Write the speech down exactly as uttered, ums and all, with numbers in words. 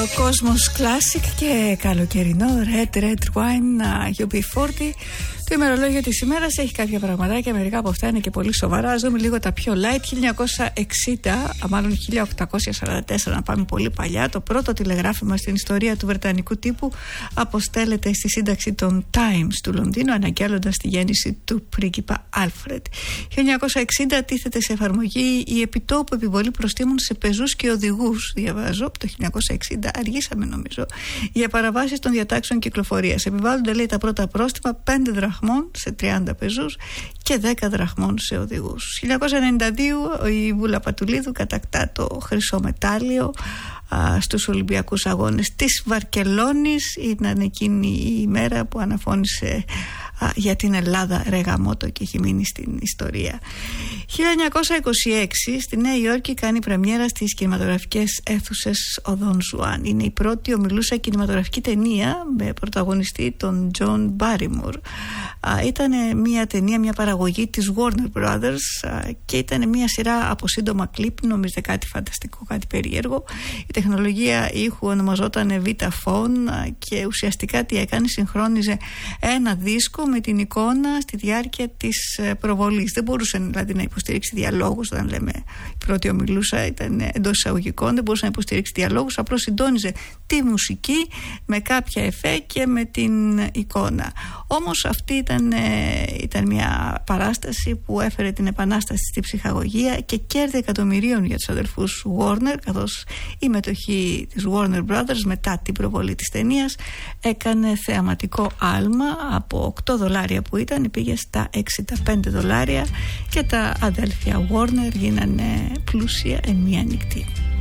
Ωραίο Cosmos Classic και καλοκαιρινό Red Red Wine γιου μπι φορτί. Το ημερολόγιο της ημέρας έχει κάποια πραγματάκια, μερικά από αυτά είναι και πολύ σοβαρά. Ας δούμε λίγο τα πιο light. χίλια εννιακόσια εξήντα, μάλλον χίλια οκτακόσια σαράντα τέσσερα, να πάμε πολύ παλιά. Το πρώτο τηλεγράφημα στην ιστορία του βρετανικού τύπου αποστέλλεται στη σύνταξη των Times του Λονδίνου, αναγγέλλοντας τη γέννηση του πρίγκιπα Άλφρεντ. χίλια εννιακόσια εξήντα τίθεται σε εφαρμογή η επιτόπου επιβολή προστίμων σε πεζούς και οδηγούς. Διαβάζω από το χίλια εννιακόσια εξήντα, αργήσαμε νομίζω, για παραβάσεις των διατάξεων κυκλοφορίας. Επιβάλλονται, λέει, τα πρώτα πρόστιμα πέντε δραχμών σε τριάντα πεζούς και δέκα δραχμών σε οδηγούς. χίλια εννιακόσια ενενήντα δύο η Βούλα Πατουλίδου κατακτά το χρυσό μετάλλιο α, στους Ολυμπιακούς Αγώνες της Βαρκελόνης. Ήταν εκείνη η ημέρα που αναφώνησε α, για την Ελλάδα ρεγαμότο και έχει μείνει στην ιστορία. χίλια εννιακόσια είκοσι έξι στη Νέα Υόρκη κάνει πρεμιέρα στις κινηματογραφικές αίθουσες ο Δον Ζουάν. Είναι η πρώτη ομιλούσα κινηματογραφική ταινία με πρωταγωνιστή τον Τζον Μπάριμορ. Ήταν μια ταινία, μια παραγωγή της Warner Brothers α, και ήταν μια σειρά από σύντομα κλιπ, νομίζετε κάτι φανταστικό, κάτι περίεργο. Η τεχνολογία ήχου ονομαζόταν Vitaphone και ουσιαστικά τι έκανε, συγχρόνιζε ένα δίσκο με την εικόνα στη διάρκεια της προβολής. Δεν μπορούσε δηλαδή να υποστηρίξει διαλόγους. Όταν λέμε η πρώτη ομιλούσα ήταν εντός εισαγωγικών, δεν μπορούσε να υποστηρίξει διαλόγους, απλώς συντόνιζε τη μουσική με κάποια εφέ και με την εικόνα. Όμως αυτή ήταν, ήταν μια παράσταση που έφερε την επανάσταση στη ψυχαγωγία και κέρδη εκατομμυρίων για τους αδελφούς Warner, καθώς η μετοχή της Warner Brothers μετά την προβολή της ταινίας έκανε θεαματικό άλμα. Από οκτώ δολάρια που ήταν πήγε στα εξήντα πέντε δολάρια και τα αδέλφια Warner γίνανε πλούσια εν μία νυχτή.